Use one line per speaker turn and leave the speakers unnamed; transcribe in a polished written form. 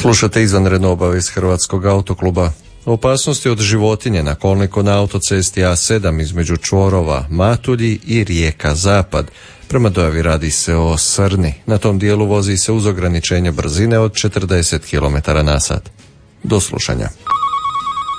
Slušate izvanrednu obavijest Hrvatskog autokluba. Opasnosti od životinje na kolniku na autocesti A7 između čvorova Matulji i Rijeka Zapad. Prema dojavi radi se o Srni. Na tom dijelu vozi se uz ograničenje brzine od 40 km/h. Do slušanja.